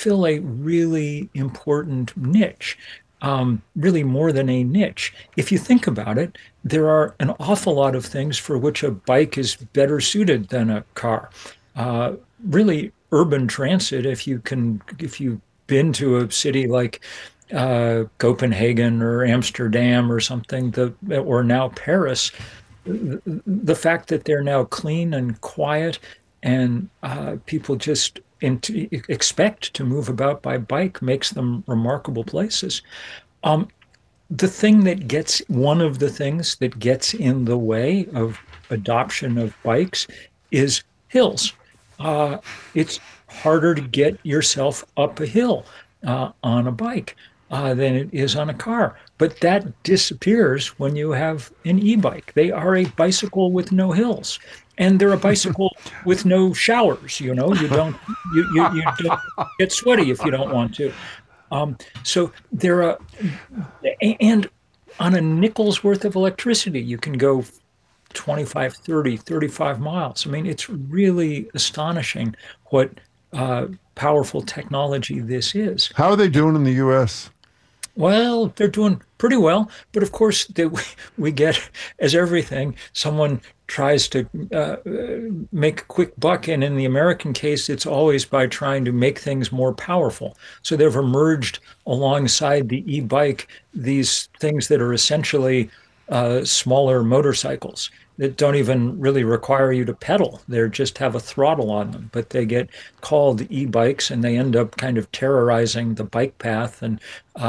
fill a really important niche, really more than a niche. If you think about it, there are an awful lot of things for which a bike is better suited than a car. Uh, Really, urban transit, if you've been to a city like Copenhagen or Amsterdam or something, or now Paris, the fact that they're now clean and quiet and people just expect to move about by bike makes them remarkable places. Um, one of the things that gets in the way of adoption of bikes is hills. Uh, it's harder to get yourself up a hill on a bike than it is on a car. But that disappears when you have an e-bike. They are a bicycle with no hills, and they're a bicycle with no showers. You don't get sweaty if you don't want to. So there are, and on a nickel's worth of electricity, you can go 25, 30, 35 miles. I mean, it's really astonishing what powerful technology this is. How are they doing in the U.S.? Well, they're doing pretty well, but of course, we get, as everything, someone tries to make a quick buck, and in the American case, it's always by trying to make things more powerful. So they've emerged alongside the e-bike these things that are essentially smaller motorcycles that don't even really require you to pedal. They just have a throttle on them, but they get called e-bikes and they end up kind of terrorizing the bike path and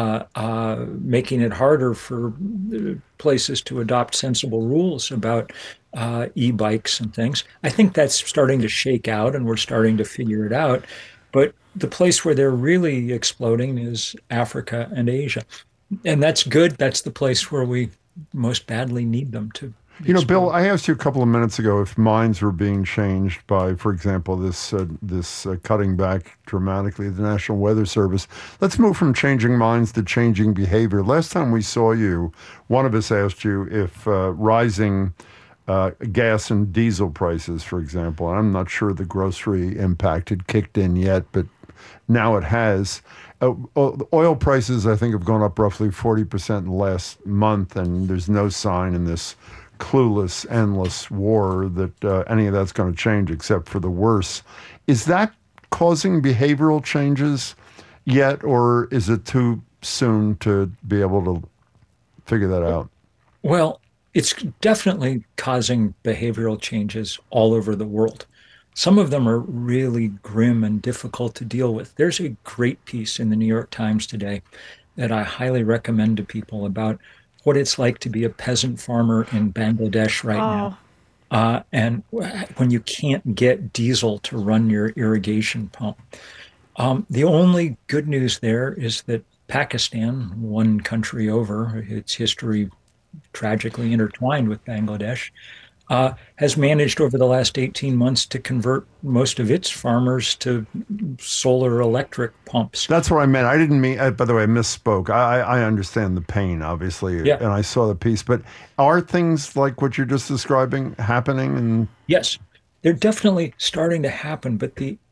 making it harder for places to adopt sensible rules about e-bikes and things. I think that's starting to shake out and we're starting to figure it out. But the place where they're really exploding is Africa and Asia. And that's good. That's the place where we most badly need them to Bill, explode. I asked you a couple of minutes ago if minds were being changed by, for example, this cutting back dramatically the National Weather Service. Let's move from changing minds to changing behavior. Last time we saw you, one of us asked you if rising gas and diesel prices, for example, and I'm not sure the grocery impact had kicked in yet, but now it has. Oil prices, I think, have gone up roughly 40% in the last month, and there's no sign in this clueless, endless war that any of that's going to change except for the worse. Is that causing behavioral changes yet, or is it too soon to be able to figure that out? Well, it's definitely causing behavioral changes all over the world. Some of them are really grim and difficult to deal with. There's a great piece in the New York Times today that I highly recommend to people about what it's like to be a peasant farmer in Bangladesh right now. Oh, And when you can't get diesel to run your irrigation pump. The only good news there is that Pakistan, one country over, its history tragically intertwined with Bangladesh, has managed over the last 18 months to convert most of its farmers to solar electric pumps. That's what I meant. I didn't mean, by the way, I misspoke. I understand the pain, obviously, Yeah, and I saw the piece, but are things like what you're just describing happening? And yes, they're definitely starting to happen, but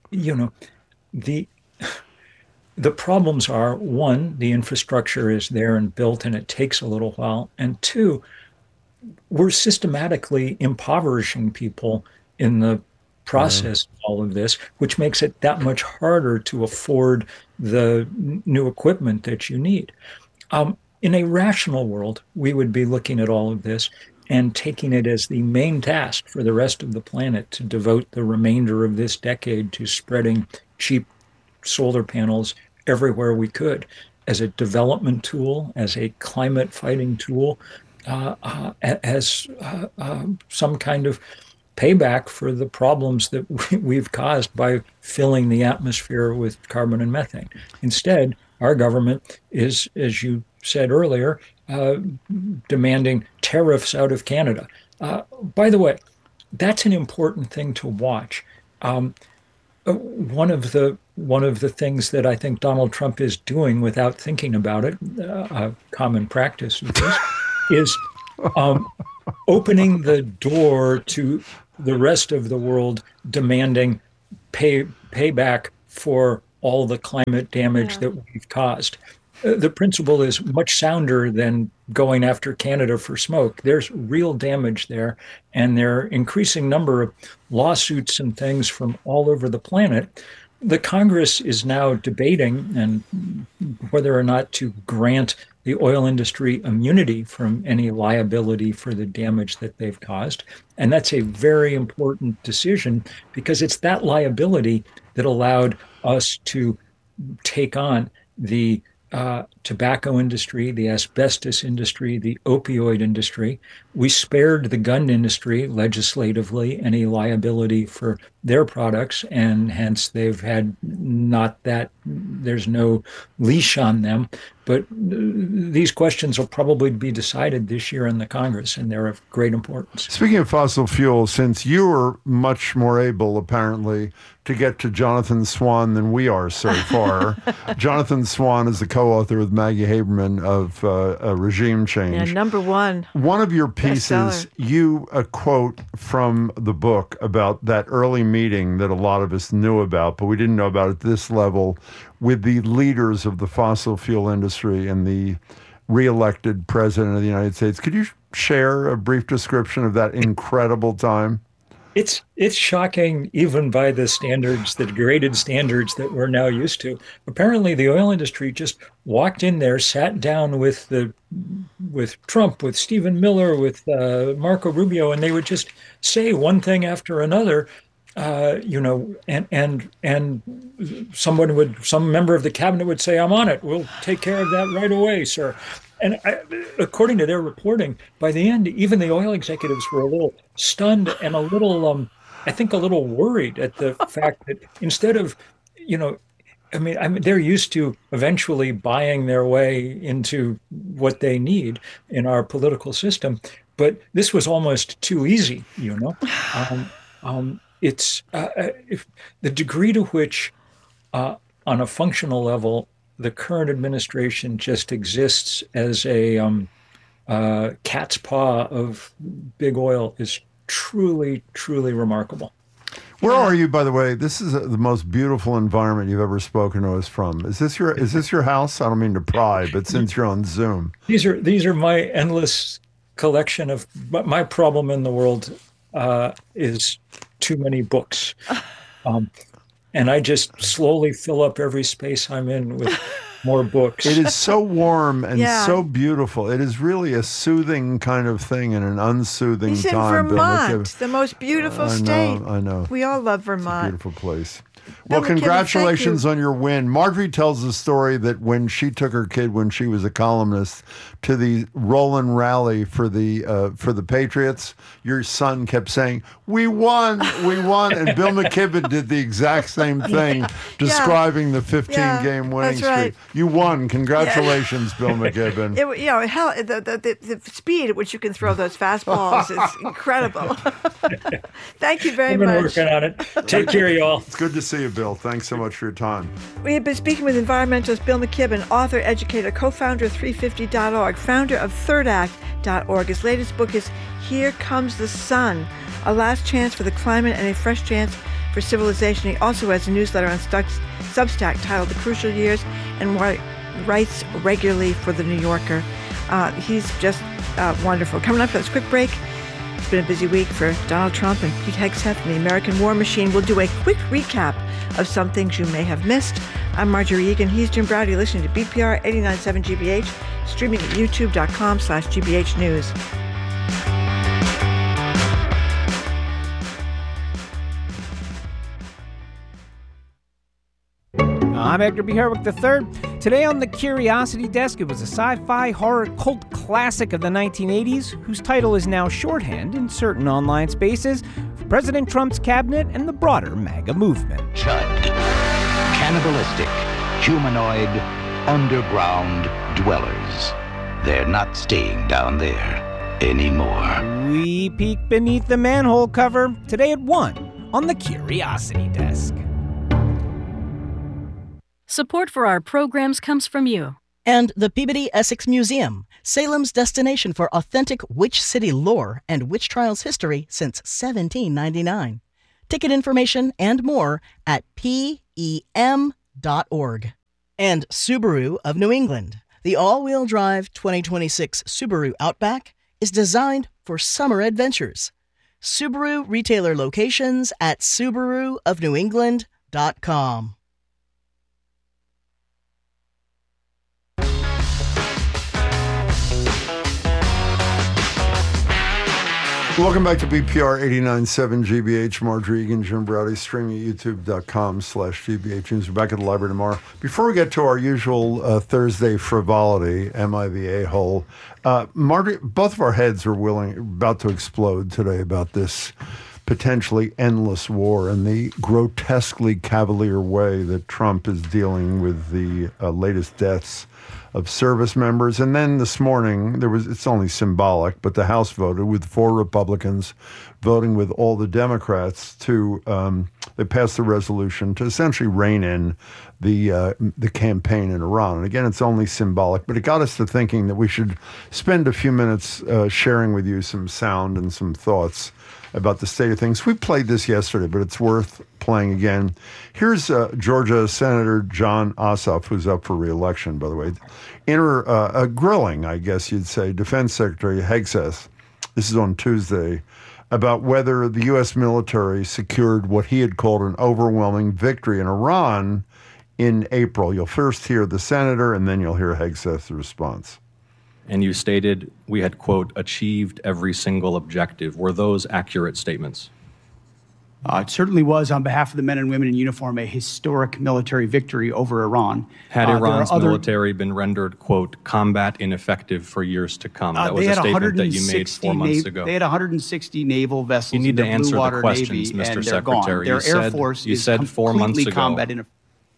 the the problems are one, the infrastructure is there and built and it takes a little while, and two, we're systematically impoverishing people in the yeah. process of all of this, which makes it that much harder to afford the new equipment that you need. In a rational world, we would be looking at all of this and taking it as the main task for the rest of the planet to devote the remainder of this decade to spreading cheap solar panels everywhere we could as a development tool, as a climate fighting tool, as some kind of payback for the problems that we've caused by filling the atmosphere with carbon and methane. Instead, our government is, as you said earlier, demanding tariffs out of Canada. By the way, that's an important thing to watch. One of the things that I think Donald Trump is doing without thinking about it, a common practice of this, is um, opening the door to the rest of the world demanding payback for all the climate damage that we've caused. The principle is much sounder than going after Canada for smoke. There's real damage there, and there are increasing number of lawsuits and things from all over the planet. The Congress is now debating and whether or not to grant the oil industry immunity from any liability for the damage that they've caused. And that's a very important decision because it's that liability that allowed us to take on the tobacco industry, the asbestos industry, the opioid industry. We spared the gun industry legislatively any liability for their products, and hence they've had not that, there's no leash on them. But these questions will probably be decided this year in the Congress, and they're of great importance. Speaking of fossil fuels, since you are much more able, apparently, to get to Jonathan Swan than we are so far. Jonathan Swan is the co-author with Maggie Haberman of Regime Change. Yeah, number one. One of your pieces, bestseller. you quote from the book about that early meeting that a lot of us knew about, but we didn't know about at this level, with the leaders of the fossil fuel industry and the re-elected president of the United States. Could you share a brief description of that incredible time? It's shocking, even by the standards, the degraded standards that we're now used to. Apparently, the oil industry just walked in there, sat down with Trump, with Stephen Miller, with Marco Rubio, and they would just say one thing after another. And some member of the cabinet would say, "I'm on it. We'll take care of that right away, sir." And according to their reporting, by the end, even the oil executives were a little stunned and a little, I think, a little worried at the fact that instead of, they're used to eventually buying their way into what they need in our political system, but this was almost too easy, It's if the degree to which, on a functional level, the current administration just exists as a cat's paw of big oil is truly, truly remarkable. Where are you, by the way? This is the most beautiful environment you've ever spoken to us from. Is this your house? I don't mean to pry, but since you're on Zoom, these are my endless collection of. My problem in the world is too many books. And I just slowly fill up every space I'm in with more books. It is so warm and so beautiful. It is really a soothing kind of thing in an unsoothing He's time. in Vermont, the most beautiful state. I know. We all love Vermont. It's a beautiful place. Bill Well, McKibben, congratulations thank on your win. Marjorie tells the story that when she took her kid when she was a columnist to the Roland rally for the Patriots, your son kept saying, "We won, we won," and Bill McKibben did the exact same thing, describing the 15-game winning streak. You won. Congratulations, Bill McKibben. The speed at which you can throw those fastballs is incredible. Thank you very much. I've been working on it. Take care, y'all. It's good to see you, Bill. Thanks so much for your time. We have been speaking with environmentalist Bill McKibben, author, educator, co-founder of 350.org, founder of thirdact.org. His latest book is Here Comes the Sun, a last chance for the climate and a fresh chance for civilization. He also has a newsletter on Substack titled The Crucial Years and writes regularly for The New Yorker. He's just wonderful. Coming up, let's quick break. It's been a busy week for Donald Trump and Pete Hegseth and the American War Machine. We'll do a quick recap of some things you may have missed. I'm Marjorie Egan. He's Jim Braude, listening to BPR 89.7 GBH, streaming at youtube.com/GBH News. I'm Edgar B. Herwick III. Today on the Curiosity Desk, it was a sci-fi horror cult classic of the 1980s, whose title is now shorthand in certain online spaces for President Trump's cabinet and the broader MAGA movement. Chud. Cannibalistic, humanoid, underground dwellers. They're not staying down there anymore. We peek beneath the manhole cover today at 1 on the Curiosity Desk. Support for our programs comes from you. And the Peabody Essex Museum, Salem's destination for authentic witch city lore and witch trials history since 1799. Ticket information and more at PEM.org. And Subaru of New England. The all-wheel drive 2026 Subaru Outback is designed for summer adventures. Subaru retailer locations at SubaruofNewEngland.com. Welcome back to BPR 89.7 GBH. Margery Egan, Jim Braude, streaming at youtube.com/GBH News. We're back at the library tomorrow. Before we get to our usual Thursday frivolity, am I the a-hole? Margery, both of our heads are about to explode today about this potentially endless war and the grotesquely cavalier way that Trump is dealing with the latest deaths of service members. And then this morning, it's only symbolic, but the House voted with 4 Republicans voting with all the Democrats they passed the resolution to essentially rein in the campaign in Iran. And again, it's only symbolic, but it got us to thinking that we should spend a few minutes sharing with you some sound and some thoughts about the state of things. We played this yesterday, but it's worth playing again. Here's Georgia Senator Jon Ossoff, who's up for re-election, by the way, grilling, I guess you'd say, Defense Secretary Hegseth. This is on Tuesday, about whether the U.S. military secured what he had called an overwhelming victory in Iran in April. You'll first hear the senator, and then you'll hear Hegseth's response. And you stated we had, quote, achieved every single objective. Were those accurate statements? It certainly was, on behalf of the men and women in uniform, a historic military victory over Iran. Had Iran's military been rendered, quote, combat ineffective for years to come? That was a statement that you made 4 months ago. They had 160 naval vessels in the Blue answer the Water questions, Navy, Mr. and Secretary. Their Air Force is 4 months completely ago. combat ineffective.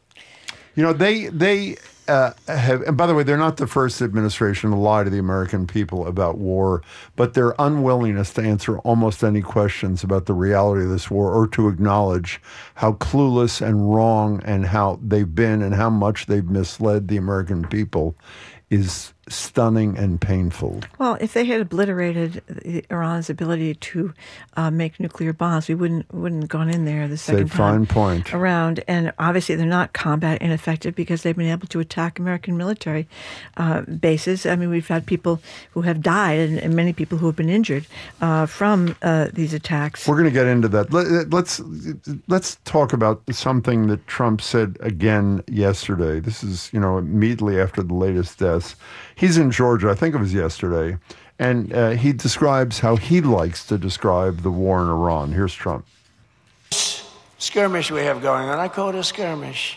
You know, they have, and by the way, they're not the first administration to lie to the American people about war, but their unwillingness to answer almost any questions about the reality of this war or to acknowledge how clueless and wrong and how they've been and how much they've misled the American people is stunning and painful. Well, if they had obliterated Iran's ability to make nuclear bombs, we wouldn't have gone in there the second time around. And obviously, they're not combat ineffective because they've been able to attack American military bases. I mean, we've had people who have died and many people who have been injured from these attacks. We're going to get into that. Let's talk about something that Trump said again yesterday. This is, immediately after the latest deaths. He's in Georgia, I think it was yesterday, and he describes how he likes to describe the war in Iran. Here's Trump. Skirmish we have going on, I call it a skirmish.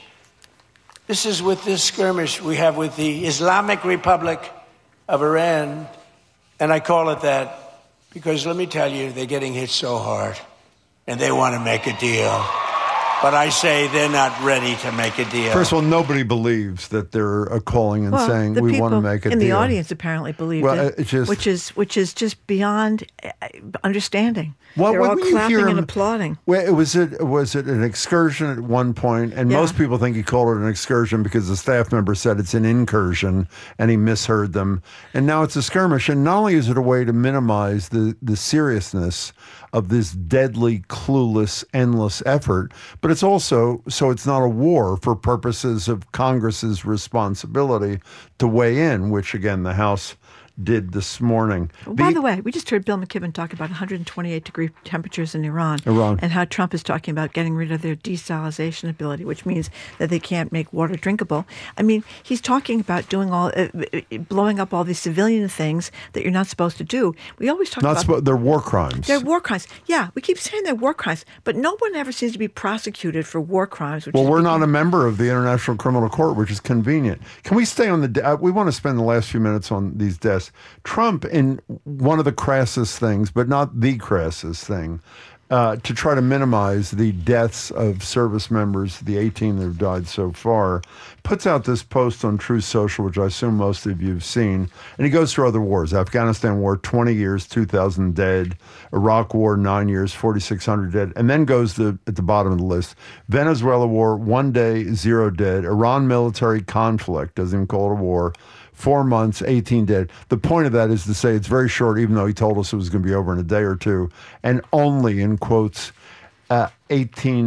This is with this skirmish we have with the Islamic Republic of Iran, and I call it that because, let me tell you, they're getting hit so hard, and they want to make a deal. But I say they're not ready to make a deal. First of all, nobody believes that they're calling and saying we want to make a deal. And the audience apparently believed it, which is just beyond understanding. They're all clapping and applauding. Well, was it an excursion at one point? And most people think he called it an excursion because the staff member said it's an incursion, and he misheard them. And now it's a skirmish. And not only is it a way to minimize the seriousness of this deadly, clueless, endless effort, but it's also so it's not a war for purposes of Congress's responsibility to weigh in, which, again, the House did this morning. By the way, we just heard Bill McKibben talk about 128-degree temperatures in Iran, and how Trump is talking about getting rid of their desalination ability, which means that they can't make water drinkable. I mean, he's talking about doing blowing up all these civilian things that you're not supposed to do. We always talk about they're war crimes. They're war crimes. Yeah, we keep saying they're war crimes, but no one ever seems to be prosecuted for war crimes. Well, we're not a member of the International Criminal Court, which is convenient. Can we stay on we want to spend the last few minutes on these deaths. Trump, in one of the crassest things, but not the crassest thing, to try to minimize the deaths of service members, the 18 that have died so far, puts out this post on Truth Social, which I assume most of you have seen, and he goes through other wars. Afghanistan war, 20 years, 2,000 dead. Iraq war, 9 years, 4,600 dead. And then goes at the bottom of the list. Venezuela war, 1 day, 0 dead. Iran military conflict, doesn't even call it a war. 4 months, 18 dead. The point of that is to say it's very short, even though he told us it was going to be over in a day or two, and only, in quotes, 18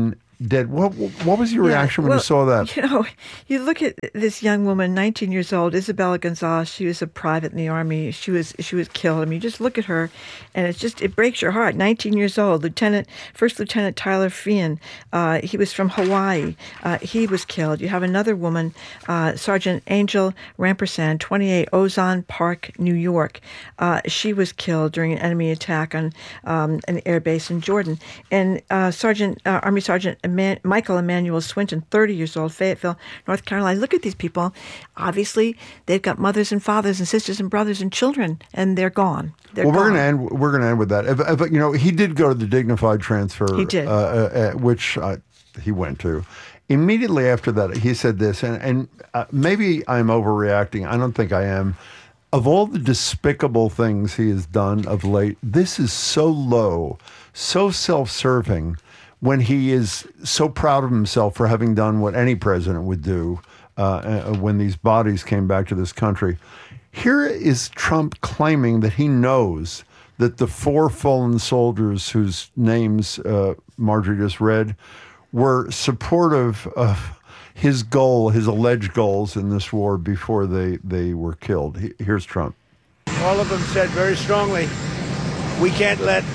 dead. What was your reaction when you saw that? You know, you look at this young woman, 19 years old, Isabella Gonzalez. She was a private in the Army. She was killed. I mean, you just look at her, and it breaks your heart. 19 years old, First Lieutenant Tyler Feehan. He was from Hawaii. He was killed. You have another woman, Sergeant Angel Rampersand, 28, Ozone Park, New York. She was killed during an enemy attack on an air base in Jordan. And Army Sergeant Michael Emmanuel Swinton, 30 years old, Fayetteville, North Carolina. Look at these people. Obviously, they've got mothers and fathers and sisters and brothers and children, and they're gone. We're going to end with that. You know, he did go to the dignified transfer. He did, which he went to. Immediately after that, he said this, and maybe I'm overreacting. I don't think I am. Of all the despicable things he has done of late, this is so low, so self-serving, when he is so proud of himself for having done what any president would do when these bodies came back to this country. Here is Trump claiming that he knows that the 4 fallen soldiers whose names Marjorie just read were supportive of his alleged goals in this war before they were killed. Here's Trump. All of them said very strongly, we cannot let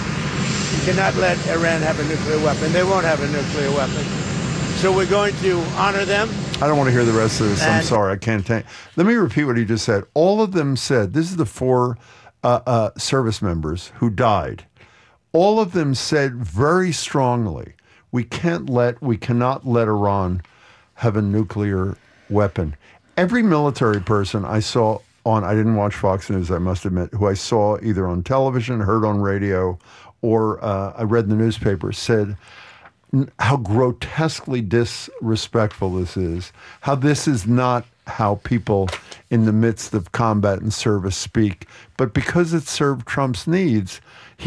Iran have a nuclear weapon. They won't have a nuclear weapon. So we're going to honor them. I don't want to hear the rest of this. I'm sorry. I can't take. Let me repeat what he just said. All of them said, this is the 4 service members who died. All of them said very strongly, we cannot let Iran have a nuclear weapon. Every military person I saw I didn't watch Fox News, I must admit, who I saw either on television, heard on radio, or I read in the newspaper, said how grotesquely disrespectful this is, how this is not how people in the midst of combat and service speak. But because it served Trump's needs,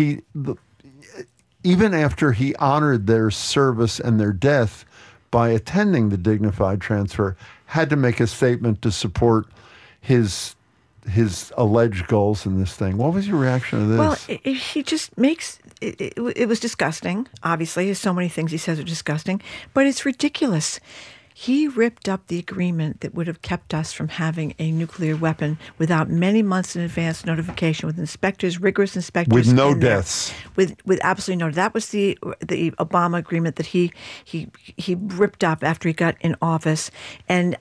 even after he honored their service and their death by attending the dignified transfer, had to make a statement to support his alleged goals in this thing. What was your reaction to this? Well, he just makes it was disgusting. Obviously, there's so many things he says are disgusting, but it's ridiculous. He ripped up the agreement that would have kept us from having a nuclear weapon without many months in advance notification, with rigorous inspectors. With no deaths. With absolutely no. That was the Obama agreement that he ripped up after he got in office. And,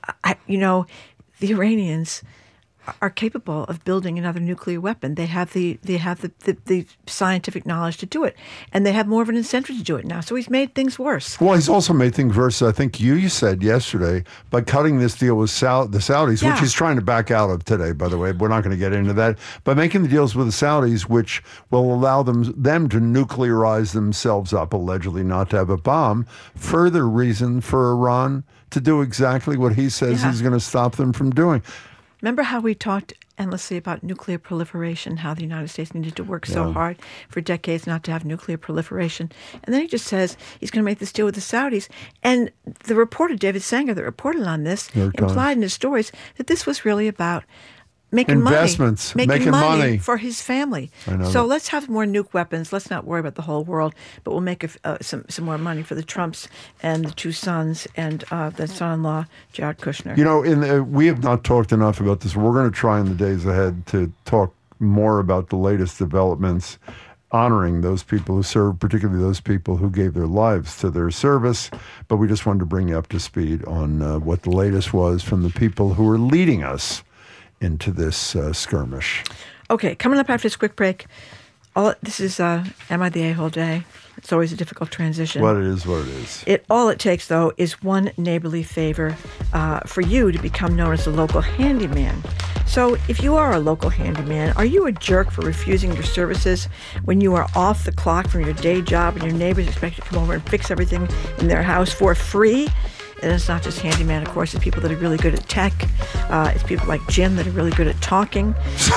the Iranians are capable of building another nuclear weapon. They have the scientific knowledge to do it, and they have more of an incentive to do it now. So he's made things worse. Well, he's also made things worse. I think you said yesterday by cutting this deal with the Saudis, which he's trying to back out of today. By the way, we're not going to get into that. By making the deals with the Saudis, which will allow them to nuclearize themselves up, allegedly not to have a bomb. Further reason for Iran to do exactly what he says he's going to stop them from doing. Remember how we talked endlessly about nuclear proliferation, how the United States needed to work so hard for decades not to have nuclear proliferation. And then he just says he's going to make this deal with the Saudis. And the reporter, David Sanger, that reported on this, implied in his stories that this was really about making investments, making money for his family. So that. let's have more nuke weapons. Let's not worry about the whole world, but we'll make some more money for the Trumps and the 2 sons and the son-in-law, Jared Kushner. We have not talked enough about this. We're going to try in the days ahead to talk more about the latest developments, honoring those people who served, particularly those people who gave their lives to their service. But we just wanted to bring you up to speed on what the latest was from the people who are leading us into this skirmish. Okay, coming up after this quick break, this is Am I the A-hole Day? It's always a difficult transition. What it is. All it takes, though, is one neighborly favor for you to become known as a local handyman. So if you are a local handyman, are you a jerk for refusing your services when you are off the clock from your day job and your neighbors expect you to come over and fix everything in their house for free? And it's not just handyman, of course. It's people that are really good at tech. It's people like Jim that are really good at talking.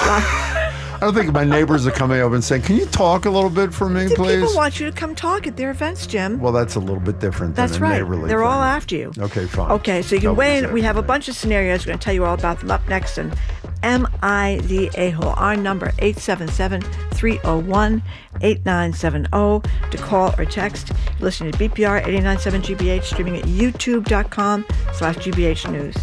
I don't think my neighbors are coming over and saying, can you talk a little bit for me, please? People want you to come talk at their events, Jim. Well, that's a little bit different than a neighborly thing. They're all after you. Okay, fine. Okay, so you can weigh in. We have a bunch of scenarios. We're going to tell you all about them up next. And Am I the A-hole? Our number, 877-3 301-8970 to call or text. You're listening to BPR 89.7 GBH, streaming at youtube.com/GBH News.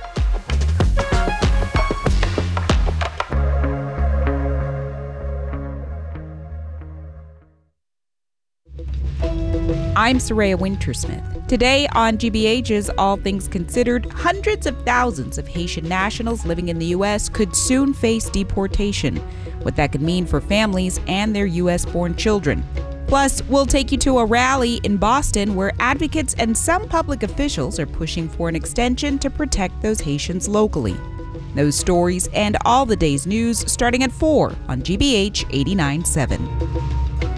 I'm Soraya Wintersmith. Today on GBH's All Things Considered, hundreds of thousands of Haitian nationals living in the U.S. could soon face deportation, what that could mean for families and their U.S.-born children. Plus, we'll take you to a rally in Boston where advocates and some public officials are pushing for an extension to protect those Haitians locally. Those stories and all the day's news starting at 4 on GBH 89.7.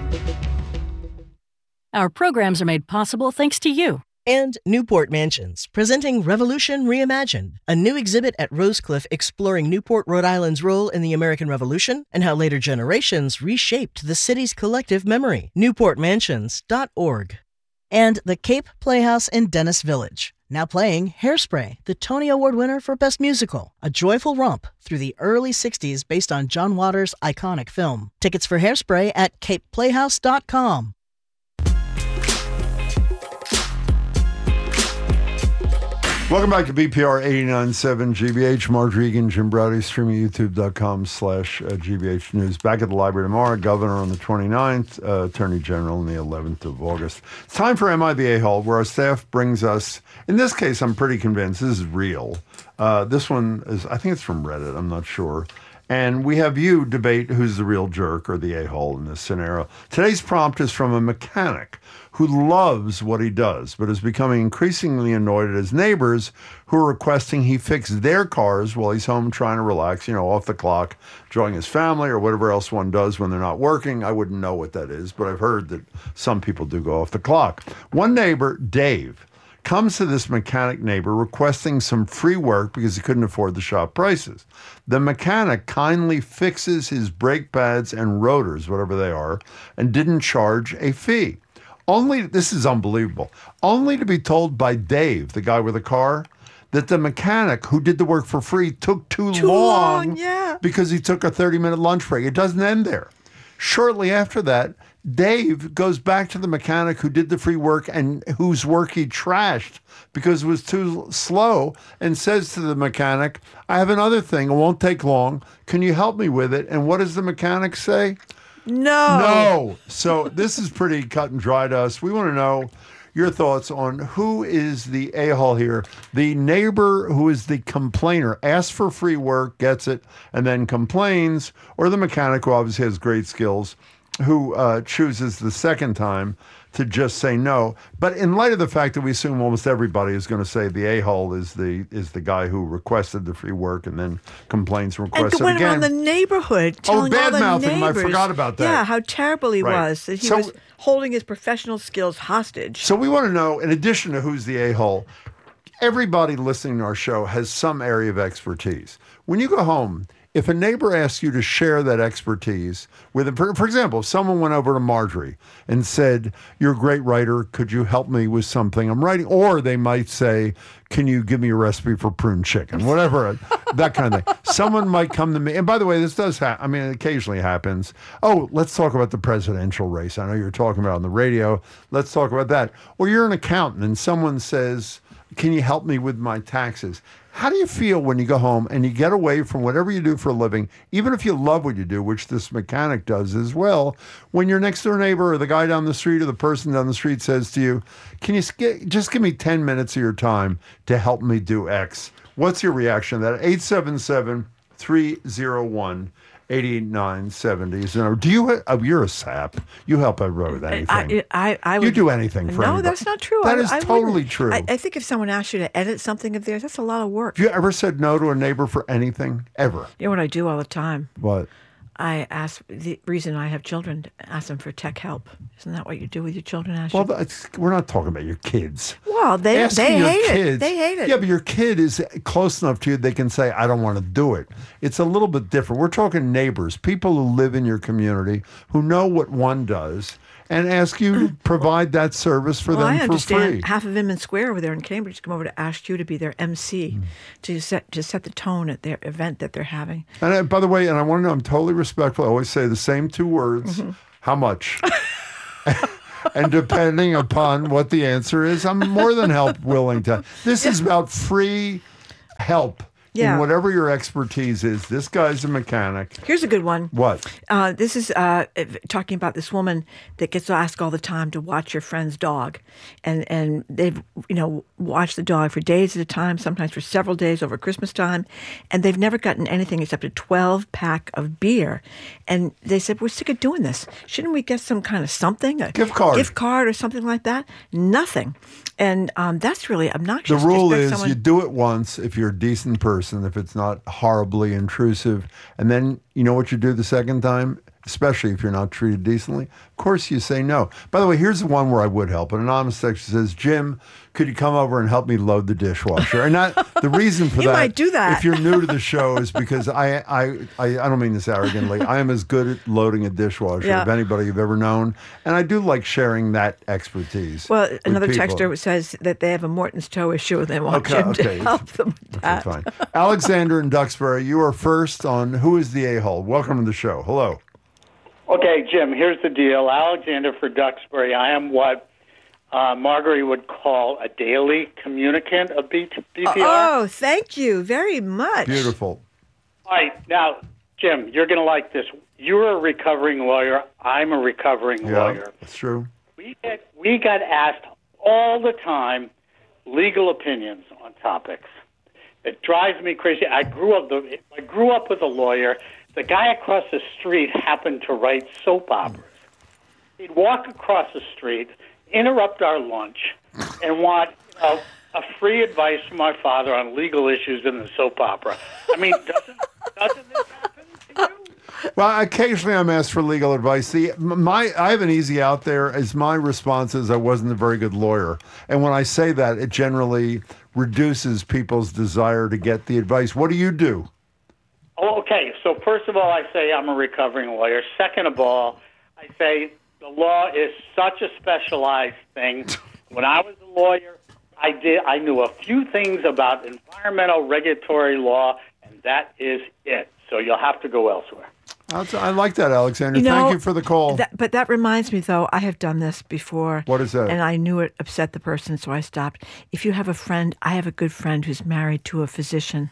Our programs are made possible thanks to you. And Newport Mansions, presenting Revolution Reimagined, a new exhibit at Rosecliff exploring Newport, Rhode Island's role in the American Revolution and how later generations reshaped the city's collective memory. NewportMansions.org. And the Cape Playhouse in Dennis Village, now playing Hairspray, the Tony Award winner for Best Musical, a joyful romp through the early 60s based on John Waters' iconic film. Tickets for Hairspray at capeplayhouse.com. Welcome back to BPR 89.7 GBH. Marge Regan, Jim Browdy, streaming youtube.com/GBH News. Back at the library tomorrow, Governor on the 29th, Attorney General on the 11th of August. It's time for Am I the A-Hole, where our staff brings us, in this case, I'm pretty convinced this is real. This one is, I think it's from Reddit, I'm not sure. And we have you debate who's the real jerk or the a-hole in this scenario. Today's prompt is from a mechanic who loves what he does, but is becoming increasingly annoyed at his neighbors who are requesting he fix their cars while he's home trying to relax, off the clock, enjoying his family or whatever else one does when they're not working. I wouldn't know what that is, but I've heard that some people do go off the clock. One neighbor, Dave, comes to this mechanic neighbor requesting some free work because he couldn't afford the shop prices. The mechanic kindly fixes his brake pads and rotors, whatever they are, and didn't charge a fee. This is unbelievable, only to be told by Dave, the guy with the car, that the mechanic who did the work for free took too long because he took a 30-minute lunch break. It doesn't end there. Shortly after that, Dave goes back to the mechanic who did the free work and whose work he trashed because it was too slow, and says to the mechanic, I have another thing. It won't take long. Can you help me with it? And what does the mechanic say? No. So this is pretty cut and dry to us. We want to know your thoughts on who is the a-hole here. The neighbor who is the complainer, asks for free work, gets it, and then complains, or the mechanic who obviously has great skills, who chooses the second time to just say no. But in light of the fact that we assume almost everybody is going to say the a-hole is the guy who requested the free work and then complains and requests it again. And went around the neighborhood telling all the neighbors. Him. I forgot about that. Yeah, how terrible he was. That he was holding his professional skills hostage. So we want to know, in addition to who's the a-hole, everybody listening to our show has some area of expertise. When you go home, if a neighbor asks you to share that expertise with him, for example, if someone went over to Marjorie and said, you're a great writer, could you help me with something I'm writing? Or they might say, can you give me a recipe for prune chicken? Whatever, that kind of thing. Someone might come to me, and by the way, this does happen. It occasionally happens. Oh, let's talk about the presidential race. I know you're talking about it on the radio. Let's talk about that. Or you're an accountant and someone says, can you help me with my taxes? How do you feel when you go home and you get away from whatever you do for a living, even if you love what you do, which this mechanic does as well, when your next door neighbor or the guy down the street or the person down the street says to you, can you just give me 10 minutes of your time to help me do X? What's your reaction to that? 877-301-8970. Do you? You're a sap. You help I wrote anything. I would, you do anything for anybody. No, that's not true. That is totally true. I think if someone asked you to edit something of theirs, that's a lot of work. Have you ever said no to a neighbor for anything? Ever? You know what I do all the time? What? I ask, the reason I have children, ask them for tech help. Isn't that what you do with your children? Well, we're not talking about your kids. Well, they hate it. They hate it. Yeah, but your kid is close enough to you, they can say, I don't want to do it. It's a little bit different. We're talking neighbors, people who live in your community, who know what one does, and ask you to provide that service for them for free. I understand half of Inman Square over there in Cambridge come over to ask you to be their MC to set the tone at their event that they're having. And by the way, and I want to know, I'm totally respectful. I always say the same two words. How much? And depending upon what the answer is, I'm more than willing to. This is about free help. In whatever your expertise is. This guy's a mechanic. Here's a good one. What? This is talking about this woman that gets asked all the time to watch your friend's dog. And they've, watched the dog for days at a time, sometimes for several days over Christmas time. And they've never gotten anything except a 12-pack of beer. And they said, we're sick of doing this. Shouldn't we get some kind of something? A gift card or something like that? Nothing. And that's really obnoxious. The rule is you do it once if you're a decent person, if it's not horribly intrusive. And then you know what you do the second time, especially if you're not treated decently? Of course you say no. By the way, here's the one where I would help. An anonymous texter says, Jim, could you come over and help me load the dishwasher? And the reason for you might do that. If you're new to the show, is because I don't mean this arrogantly. I am as good at loading a dishwasher as anybody you've ever known. And I do like sharing that expertise. Well, another texter says that they have a Morton's toe issue and they want Jim to help them with that. Fine. Alexander in Duxbury, you are first on Who is the A-Hole? Welcome to the show. Hello. Okay, Jim, here's the deal. Alexander for Duxbury. I am what Marguerite would call a daily communicant of BPR. Oh, thank you very much. Beautiful. All right. Now, Jim, you're going to like this. You're a recovering lawyer. I'm a recovering lawyer. That's true. We get asked all the time legal opinions on topics. It drives me crazy. I grew up with a lawyer. The guy across the street happened to write soap operas. He'd walk across the street, interrupt our lunch, and want a free advice from my father on legal issues in the soap opera. I mean, doesn't this happen to you? Well, occasionally I'm asked for legal advice. I have an easy out there as my response is I wasn't a very good lawyer. And when I say that, it generally reduces people's desire to get the advice. What do you do? Oh, okay. So first of all, I say I'm a recovering lawyer. Second of all, I say the law is such a specialized thing. When I was a lawyer, I knew a few things about environmental regulatory law, and that is it. So you'll have to go elsewhere. I like that, Alexander. Thank you for the call. But that reminds me, though, I have done this before. What is that? And I knew it upset the person, so I stopped. If you have a friend, I have a good friend who's married to a physician,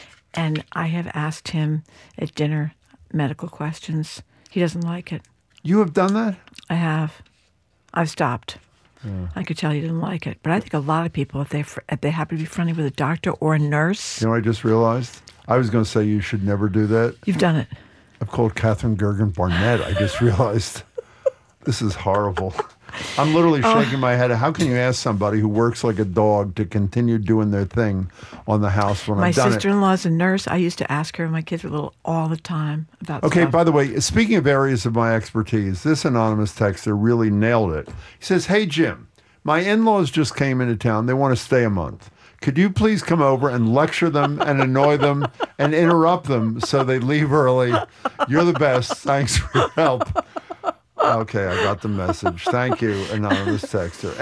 and I have asked him at dinner medical questions. He doesn't like it. You have done that? I have. I've stopped. Yeah. I could tell you didn't like it. But I think a lot of people, if they happen to be friendly with a doctor or a nurse. You know what I just realized? I was going to say you should never do that. You've done it. I've called Catherine Gergen Barnett. I just realized. This is horrible. I'm literally shaking my head. How can you ask somebody who works like a dog to continue doing their thing on the house when I've done it? My sister-in-law's a nurse. I used to ask her when my kids were little all the time about Okay, stuff. By the way, speaking of areas of my expertise, this anonymous texter really nailed it. He says, hey, Jim, my in-laws just came into town. They want to stay a month. Could you please come over and lecture them and annoy them and interrupt them so they leave early? You're the best. Thanks for your help. Okay, I got the message. Thank you, anonymous texter.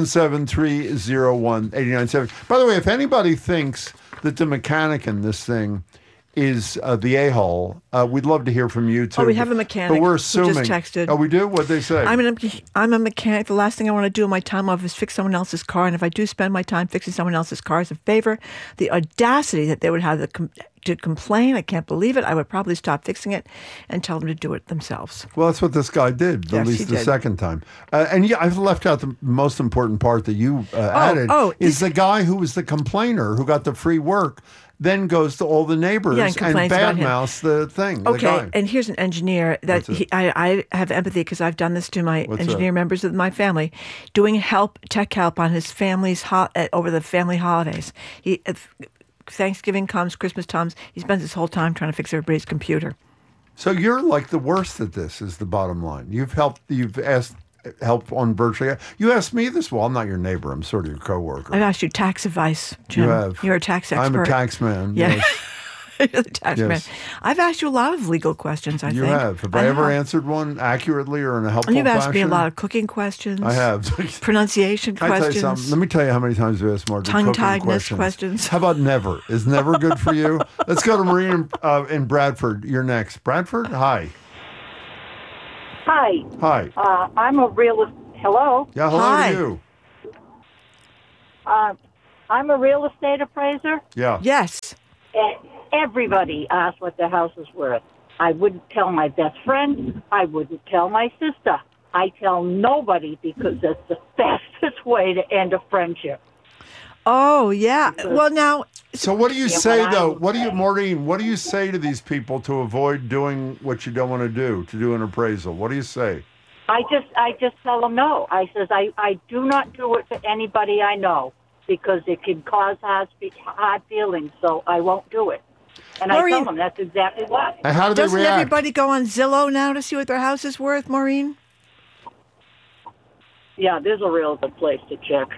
877-301-8970. By the way, if anybody thinks that the mechanic in this thing is the a-hole, we'd love to hear from you, too. Oh, we have a mechanic. But we're assuming. Who just texted. Oh, we do? What'd they say? I'm a mechanic. The last thing I want to do in my time off is fix someone else's car. And if I do spend my time fixing someone else's car as a favor, the audacity that they would have to complain, I can't believe it. I would probably stop fixing it and tell them to do it themselves. Well, that's what this guy did, at least the second time. And yeah, I've left out the most important part that you added, is the guy who was the complainer who got the free work then goes to all the neighbors and badmouths the thing. Okay, and here's an engineer that I have empathy because I've done this to my engineer members of my family, doing tech help on his family's over the family holidays. Thanksgiving comes, Christmas comes, he spends his whole time trying to fix everybody's computer. So you're like the worst at this is the bottom line. You've asked help on virtually. You asked me this. Well, I'm not your neighbor. I'm sort of your coworker. I've asked you tax advice, Jim. You have. You're a tax expert. I'm a tax man. Yeah. Yes. The tax man. I've asked you a lot of legal questions, I think. You have. Have I ever answered one accurately or in a helpful fashion? You've asked me a lot of cooking questions. I have. Pronunciation questions. Let me tell you how many times you asked Margaret tongue-tiedness questions. How about never? Is never good for you? Let's go to Maureen in Bradford. You're next. Bradford, hi. Hi. Hi. I'm a realist. Hello? Yeah, hello to you. I'm a real estate appraiser. Yeah. Yes. Everybody asks what their house is worth. I wouldn't tell my best friend. I wouldn't tell my sister. I tell nobody because that's the fastest way to end a friendship. Oh, yeah. Well, now... So what do you say, though? Maureen, what do you say to these people to avoid doing what you don't want to do an appraisal? What do you say? I just tell them no. I says, I do not do it to anybody I know because it can cause hard feelings, so I won't do it. And Maureen, I tell them that's exactly why. And how do they react? Doesn't everybody go on Zillow now to see what their house is worth, Maureen? Yeah, there's a real good place to check.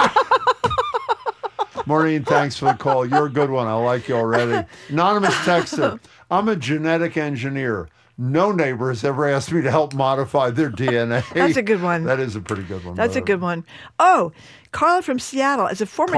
Maureen, thanks for the call. You're a good one. I like you already. Anonymous texter. I'm a genetic engineer. No neighbor has ever asked me to help modify their DNA. That's a good one. That is a pretty good one. That's a good one. Oh, Carla from Seattle. As a former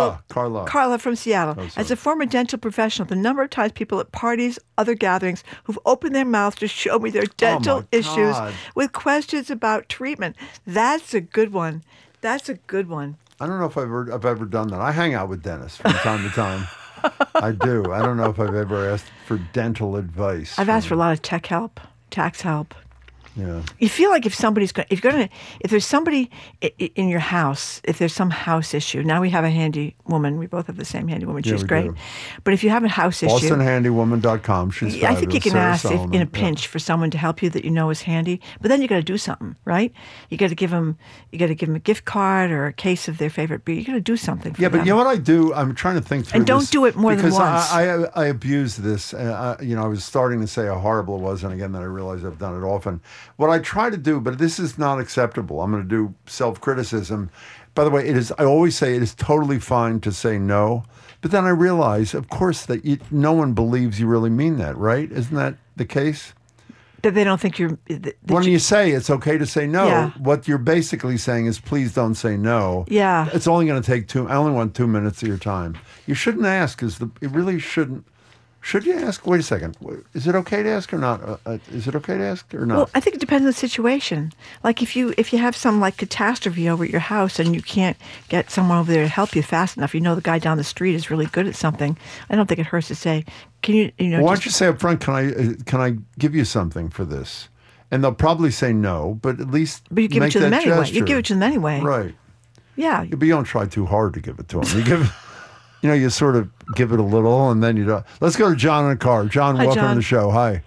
Carla from Seattle. As a former dental professional, the number of times people at parties, other gatherings, who've opened their mouths to show me their dental issues with questions about treatment. That's a good one. That's a good one. I don't know if I've ever done that. I hang out with dentists from time to time. I do. I don't know if I've ever asked for dental advice. I've asked for a lot of tech help, tax help. Yeah. You feel like if there's somebody in your house, if there's some house issue. Now we have a handy woman. We both have the same handy woman. She's great. Do. But if you have a house issue, BostonHandyWoman.com. She's fabulous. I think you can Sarah ask in a pinch for someone to help you that you know is handy. But then you got to do something, right? You got to give them a gift card or a case of their favorite beer. You got to do something. For them. But you know what I do? I'm trying to think through. And don't do it more than once. Because I abuse this. I was starting to say how horrible it was, and again, then I realized I've done it often. What I try to do, but this is not acceptable. I'm going to do self-criticism. By the way, I always say it is totally fine to say no. But then I realize, of course, that no one believes you really mean that, right? Isn't that the case? That they don't think you're... When you say it's okay to say no, what you're basically saying is please don't say no. Yeah. It's only going to take I only want 2 minutes of your time. You shouldn't ask. It really shouldn't. Should you ask? Wait a second. Is it okay to ask or not? Is it okay to ask or not? Well, I think it depends on the situation. Like if you have some like catastrophe over at your house and you can't get someone over there to help you fast enough, the guy down the street is really good at something. I don't think it hurts to say, "Can you?" Why don't you say up front, "Can I give you something for this?" And they'll probably say no, but at least you give it to them anyway. Gesture. You give it to them anyway, right? Yeah. But you don't try too hard to give it to them. You give. You sort of give it a little, and then you don't. Let's go to John in the car. John, welcome to the show. Hi.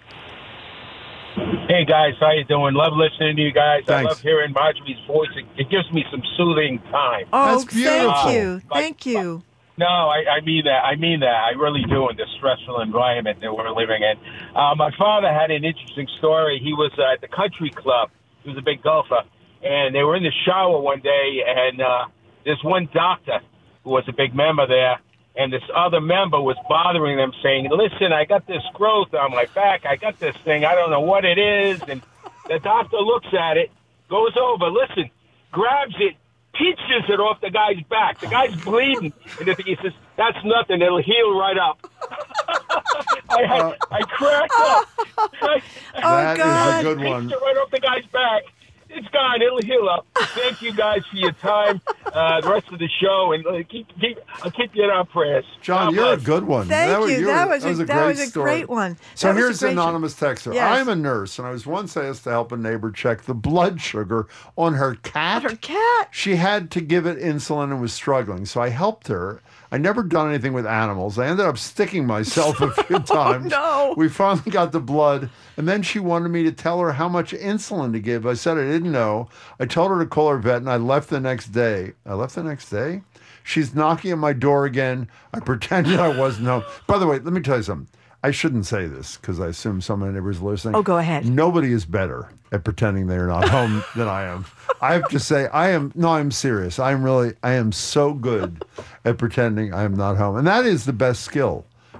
Hey, guys. How you doing? Love listening to you guys. Thanks. I love hearing Marjorie's voice. It gives me some soothing time. Oh, that's beautiful. Thank you. No, I mean that. I mean that. I really do in this stressful environment that we're living in. My father had an interesting story. He was at the country club. He was a big golfer. And they were in the shower one day, and this one doctor who was a big member there, and this other member was bothering them, saying, "Listen, I got this growth on my back. I got this thing. I don't know what it is." And the doctor looks at it, goes over, grabs it, pinches it off the guy's back. The guy's bleeding. And he says, "That's nothing. It'll heal right up." I cracked up. That is a good one. Pinched it right off the guy's back. It's gone. It'll heal up. Thank you guys for your time, the rest of the show, and I'll keep you in our prayers. John, you're a good one. Thank you. That was a great one. So here's an anonymous texter. Yes. I'm a nurse, and I was once asked to help a neighbor check the blood sugar on her cat. Her cat? She had to give it insulin and was struggling, so I helped her. I never done anything with animals. I ended up sticking myself a few times. No. We finally got the blood, and then she wanted me to tell her how much insulin to give. I said I didn't know. I told her to call her vet, and I left the next day. She's knocking at my door again. I pretended I wasn't home. By the way, let me tell you something. I shouldn't say this because I assume some of my neighbors are listening. Oh, go ahead. Nobody is better at pretending they're not home than I am. I have to say, I'm serious. I am so good at pretending I am not home. And that is the best skill.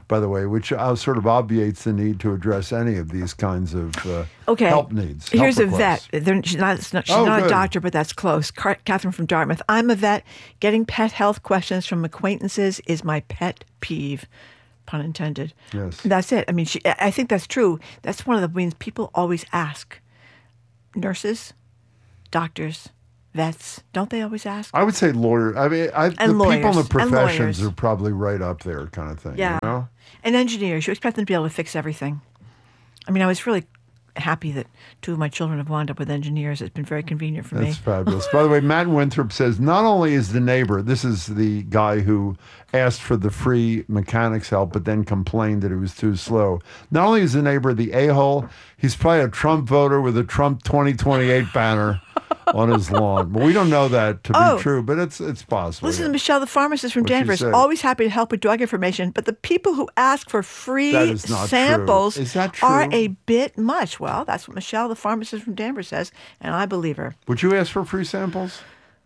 by the way, which sort of obviates the need to address any of these kinds of help needs. Here's a vet. She's not a doctor, but that's close. Catherine from Dartmouth. I'm a vet. Getting pet health questions from acquaintances is my pet peeve. Pun intended. Yes. That's it. I mean, I think that's true. That's one of the things people always ask. Nurses, doctors, vets, don't they always ask? I would say lawyers. I mean, the lawyers, people in the professions are probably right up there kind of thing. Yeah. You know? And engineers, you expect them to be able to fix everything. I mean, I was really happy that 2 of my children have wound up with engineers. It's been very convenient for me. That's fabulous. By the way, Matt Winthrop says, not only is the neighbor, this is the guy who asked for the free mechanics help, but then complained that it was too slow. Not only is the neighbor the a-hole, he's probably a Trump voter with a Trump 2028 banner on his lawn. But we don't know that to be true, but it's possible. Listen to Michelle, the pharmacist from Danvers. Always happy to help with drug information, but the people who ask for free samples are a bit much. Well, that's what Michelle, the pharmacist from Danvers, says, and I believe her. Would you ask for free samples?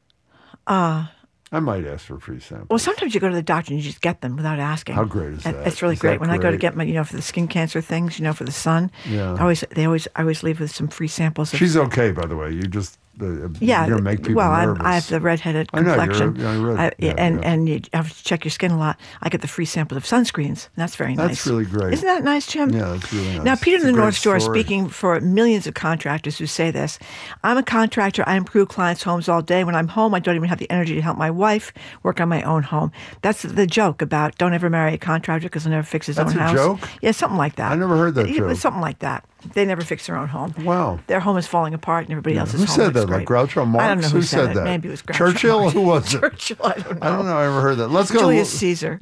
I might ask for free samples. Well, sometimes you go to the doctor and you just get them without asking. How great is that? It's really great. When I go to get my, for the skin cancer things, for the sun, I always leave with some free samples. She's okay, by the way. You just you're gonna make people nervous. I have the redheaded complexion. I know, and you have to check your skin a lot. I get the free sample of sunscreens. That's very nice. That's really great. Isn't that nice, Jim? Yeah, that's really nice. Now, Peter in the North Store, speaking for millions of contractors who say this, I'm a contractor. I improve clients' homes all day. When I'm home, I don't even have the energy to help my wife work on my own home. That's the joke about don't ever marry a contractor because he'll never fix his own house. That's a joke? Yeah, something like that. I never heard that joke. Something like that. They never fix their own home. Wow. Their home is falling apart and everybody else's home Who said that? great. Like Groucho Marx? I don't know who said that. Maybe it was Groucho Churchill? Marx. Who was it? Churchill, I don't know. I don't know. I ever heard that. Let's go. Julius Caesar.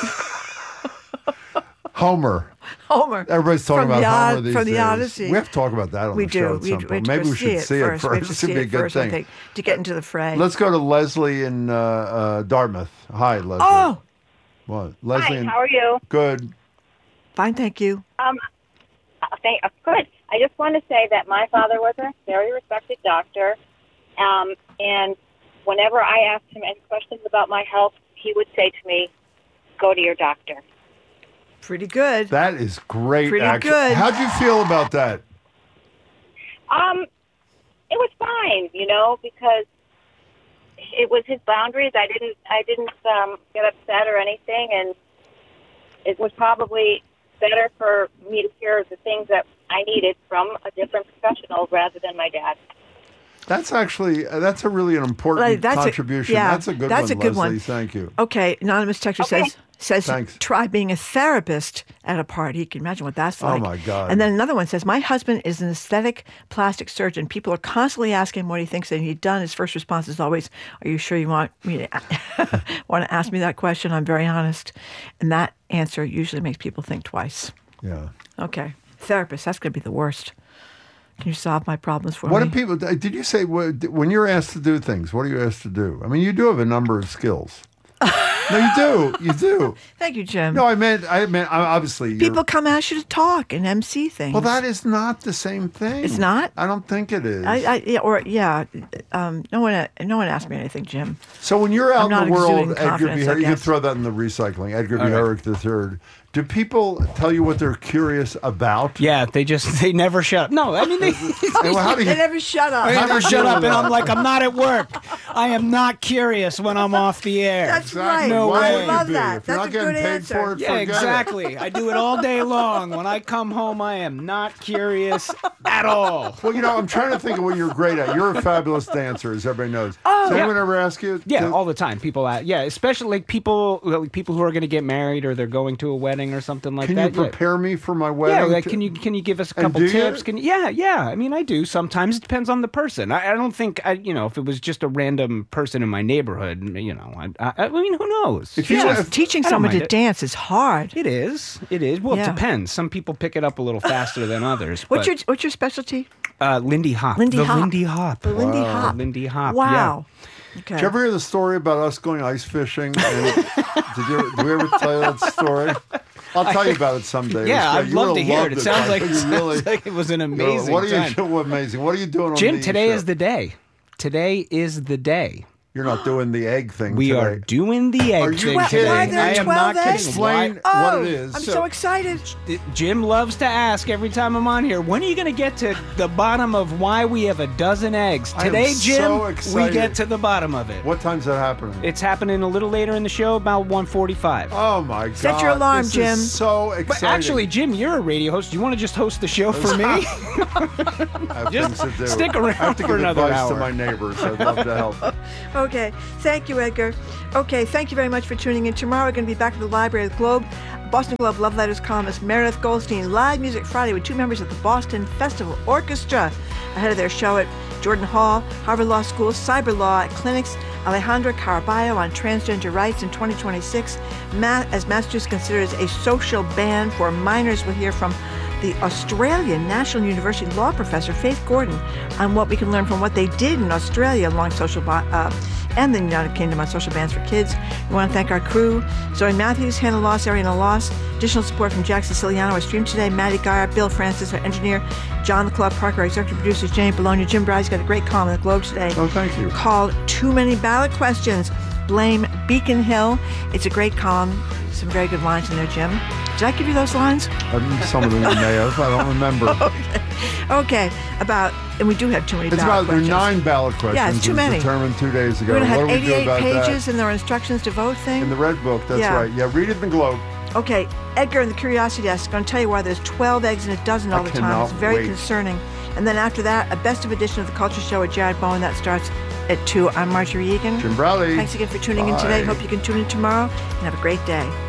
Homer. Everybody's talking about Homer these from days. the Odyssey. We have to talk about that on the show at some point. Maybe we should see it first. This would be a good thing. To get into the fray. Let's go to Leslie in Dartmouth. Hi, Leslie. Oh! What? Leslie. Hi, how are you? Good. Fine, thank you. Good. I just want to say that my father was a very respected doctor, and whenever I asked him any questions about my health, he would say to me, "Go to your doctor." Pretty good. That is great. Pretty good. How'd you feel about that? It was fine, because it was his boundaries. I didn't get upset or anything, and it was probably better for me to hear the things that I needed from a different professional rather than my dad. That's a really an important contribution. That's a good one, Leslie. Thank you. Okay, anonymous texter says try being a therapist at a party. You can imagine what that's like. Oh my God. And then another one says, my husband is an aesthetic plastic surgeon. People are constantly asking what he thinks that he's done. His first response is always, are you sure you want me to want to ask me that question? I'm very honest. And that answer usually makes people think twice. Yeah. Okay. Therapist, that's going to be the worst. Can you solve my problems for me? What do people, did you say, when you're asked to do things, what are you asked to do? I mean, you do have a number of skills. No, you do. You do. Thank you, Jim. No, I meant obviously. People come ask you to talk and MC things. Well, that is not the same thing. It's not? I don't think it is. No one asked me anything, Jim. So when you're out in the world, Edgar B. Herrick, you can throw that in the recycling. Edgar B. Herrick III. Do people tell you what they're curious about? Yeah, they never shut up. No, I mean, they never shut up. They never shut up, and I'm like, I'm not at work. I am not curious when I'm off the air. That's right. No I way. love that. If you're not getting paid for it, yeah, exactly. I do it all day long. When I come home, I am not curious at all. Well, I'm trying to think of what you're great at. You're a fabulous dancer, as everybody knows. Does anyone ever ask you? Yeah, all the time. People ask. Yeah, especially like people who are going to get married or they're going to a wedding or something like that. Can you prepare me for my wedding? Yeah, like, can you give us a couple tips? Yeah. I mean, I do sometimes. It depends on the person. I don't think if it was just a random person in my neighborhood, I mean, who knows? Teaching someone to dance is hard. It is. Well, it depends. Some people pick it up a little faster than others. What's your specialty? Lindy Hop. Lindy Hop. Lindy Hop. The Lindy Hop. Lindy Hop. Wow. Yeah. Okay. Did you ever hear the story about us going ice fishing? Did we ever tell you that story? I'll tell you about it someday. Yeah, I'd love to hear it. It sounds like it was an amazing time. Amazing. What are you doing on Jim, today is the day. Today is the day. You're not doing the egg thing We today. are doing the egg thing today. Why there are I am 12 not eggs? kidding. Explain Oh, what it is. I'm so excited. Jim loves to ask every time I'm on here, when are you going to get to the bottom of why we have a dozen eggs? I am Today, Jim, so we excited. get to the bottom of it. What time's that happening? It's happening a little later in the show, about 1:45. Oh, my God. Set your alarm, this Jim. Is so exciting. But actually, Jim, you're a radio host. Do you want to just host the show for me? I have Just things to do. stick around I have to for give another advice hour. to my neighbors. I'd love to help. Okay. Thank you, Edgar. Okay. Thank you very much for tuning in. Tomorrow we're going to be back at the Library of the Globe. Boston Globe Love Letters columnist Meredith Goldstein. Live Music Friday with 2 members of the Boston Festival Orchestra. Ahead of their show at Jordan Hall, Harvard Law School, Cyber Law at Clinics, Alejandra Caraballo on transgender rights in 2026. As Massachusetts considers a social ban for minors, we'll hear from the Australian National University law professor Faith Gordon on what we can learn from what they did in Australia along social and the United Kingdom on social bans for kids. We want to thank our crew, Zoe Matthews, Hannah Loss, Ariana Loss. Additional support from Jack Siciliano, our stream today, Maddie Geyer, Bill Francis, our engineer, John the Club Parker, our executive producers, Jane Bologna. Jim Bry's got a great column in the Globe today. Oh, thank you. Called Too Many Ballot Questions. Blame Beacon Hill. It's a great column. Some very good lines in there, Jim. Did I give you those lines? Some of them you may have. I don't remember. Okay. And we do have too many It's ballot about there are questions. 9 ballot questions. Yeah, it's too many. Determined 2 days ago. We're going to have What do we do 88 about pages that? and there are instructions to vote thing. In the Red Book, that's Yeah. right. Yeah, read it in the Globe. Okay, Edgar and the Curiosity Desk is going to tell you why there's 12 eggs in a dozen all the time. cannot It's very wait. concerning. And then after that, a best of edition of the Culture Show with Jared Bowen. That starts at 2. I'm Marjorie Egan. Jim Browley. Thanks again for tuning in Bye. today. Hope you can tune in tomorrow and have a great day.